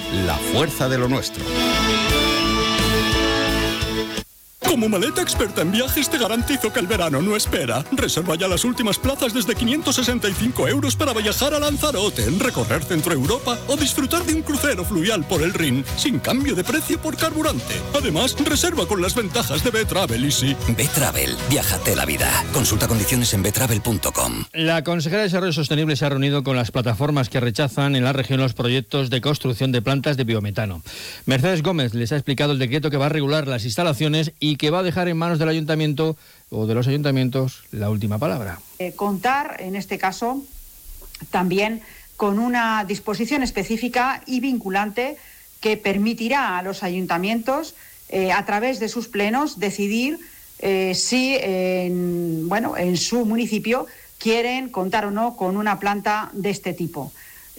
la fuerza de lo nuestro. Como maleta experta en viajes te garantizo que el verano no espera. Reserva ya las últimas plazas desde 565 € para viajar a Lanzarote, recorrer Centro Europa o disfrutar de un crucero fluvial por el Rin, sin cambio de precio por carburante. Además, reserva con las ventajas de B-Travel Easy. B-Travel, viájate la vida. Consulta condiciones en betravel.com. La consejera de Desarrollo Sostenible se ha reunido con las plataformas que rechazan en la región los proyectos de construcción de plantas de biometano. Mercedes Gómez les ha explicado el decreto que va a regular las instalaciones y que va a dejar en manos del ayuntamiento o de los ayuntamientos la última palabra. Contar, en este caso, también con una disposición específica y vinculante que permitirá a los ayuntamientos, a través de sus plenos, decidir si en su municipio quieren contar o no con una planta de este tipo.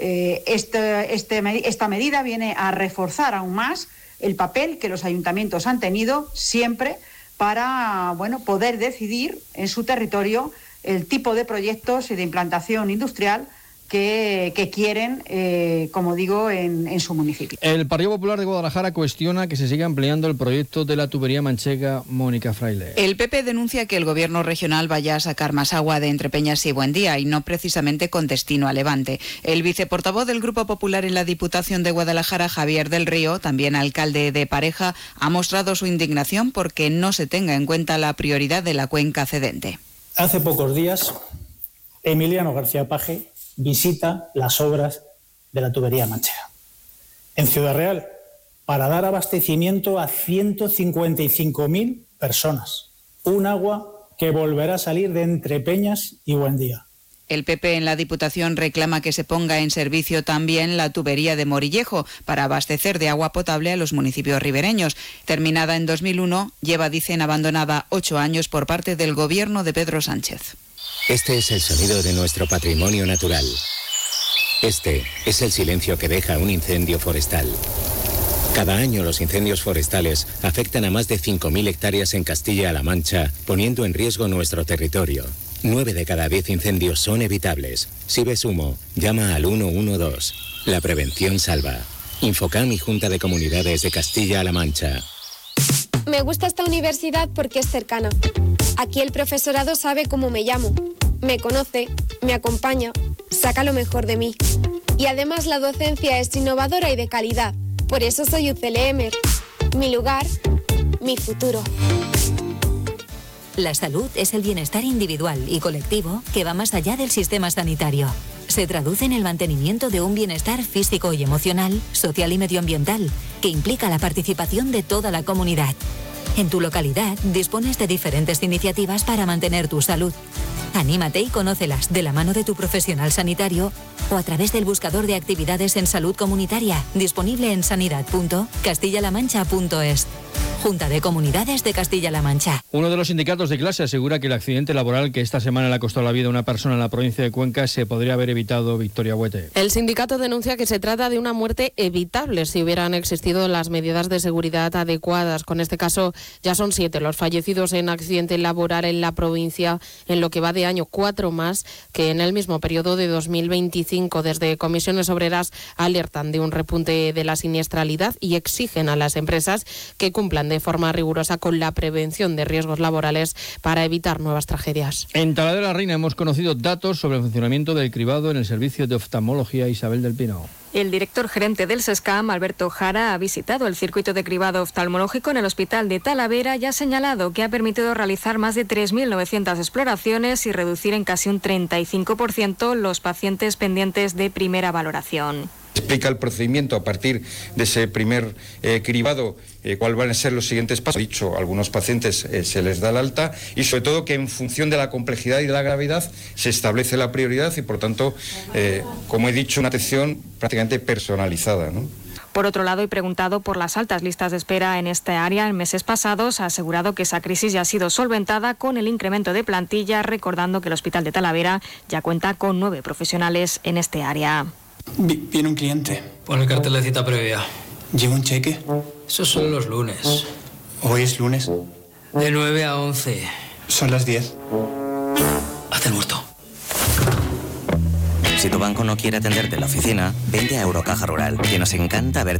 Esta medida viene a reforzar aún más el papel que los ayuntamientos han tenido siempre para poder decidir en su territorio el tipo de proyectos y de implantación industrial que quieren, como digo, en su municipio. El Partido Popular de Guadalajara cuestiona que se siga ampliando el proyecto de la tubería manchega Mónica Fraile. El PP denuncia que el gobierno regional vaya a sacar más agua de Entrepeñas y Buendía y no precisamente con destino a Levante. El viceportavoz del Grupo Popular en la Diputación de Guadalajara, Javier del Río, también alcalde de Pareja, ha mostrado su indignación porque no se tenga en cuenta la prioridad de la cuenca cedente. Hace pocos días, Emiliano García Paje visita las obras de la tubería manchega en Ciudad Real para dar abastecimiento a 155.000 personas. Un agua que volverá a salir de Entrepeñas y Buendía. El PP en la Diputación reclama que se ponga en servicio también la tubería de Morillejo para abastecer de agua potable a los municipios ribereños. Terminada en 2001, lleva, dicen, abandonada 8 años por parte del gobierno de Pedro Sánchez. Este es el sonido de nuestro patrimonio natural. Este es el silencio que deja un incendio forestal. Cada año los incendios forestales afectan a más de 5.000 hectáreas en Castilla-La Mancha, poniendo en riesgo nuestro territorio. 9 de cada 10 incendios son evitables. Si ves humo, llama al 112. La prevención salva. Infocam y Junta de Comunidades de Castilla-La Mancha. Me gusta esta universidad porque es cercana. Aquí el profesorado sabe cómo me llamo, me conoce, me acompaña, saca lo mejor de mí. Y además la docencia es innovadora y de calidad. Por eso soy UCLM. Mi lugar, mi futuro. La salud es el bienestar individual y colectivo que va más allá del sistema sanitario. Se traduce en el mantenimiento de un bienestar físico y emocional, social y medioambiental, que implica la participación de toda la comunidad. En tu localidad dispones de diferentes iniciativas para mantener tu salud. Anímate y conócelas de la mano de tu profesional sanitario o a través del buscador de actividades en salud comunitaria, disponible en sanidad.castillalamancha.es. Junta de Comunidades de Castilla-La Mancha. Uno de los sindicatos de clase asegura que el accidente laboral que esta semana le ha costado la vida a una persona en la provincia de Cuenca se podría haber evitado. Victoria Huete. El sindicato denuncia que se trata de una muerte evitable si hubieran existido las medidas de seguridad adecuadas. Con este caso ya son 7 los fallecidos en accidente laboral en la provincia en lo que va de año, 4 más que en el mismo periodo de 2025. Desde Comisiones Obreras alertan de un repunte de la siniestralidad y exigen a las empresas que cumplan de forma rigurosa con la prevención de riesgos laborales para evitar nuevas tragedias. En Talavera de la Reina hemos conocido datos sobre el funcionamiento del cribado en el servicio de oftalmología Isabel del Pino. El director gerente del SESCAM, Alberto Jara, ha visitado el circuito de cribado oftalmológico en el Hospital de Talavera y ha señalado que ha permitido realizar más de 3.900 exploraciones y reducir en casi un 35% los pacientes pendientes de primera valoración. Explica el procedimiento a partir de ese primer cribado, cuáles van a ser los siguientes pasos. Dicho, a algunos pacientes se les da el alta y sobre todo que en función de la complejidad y de la gravedad se establece la prioridad y por tanto, como he dicho, una atención prácticamente personalizada, ¿no? Por otro lado, y preguntado por las altas listas de espera en esta área en meses pasados, ha asegurado que esa crisis ya ha sido solventada con el incremento de plantilla, recordando que el Hospital de Talavera ya cuenta con 9 profesionales en este área. Viene un cliente. Pon el cartel de cita previa. ¿Lleva un cheque? Eso son los lunes. ¿Hoy es lunes? De 9 a 11. Son las 10. Haz el muerto. Si tu banco no quiere atenderte en la oficina, vente a Eurocaja Rural, que nos encanta ver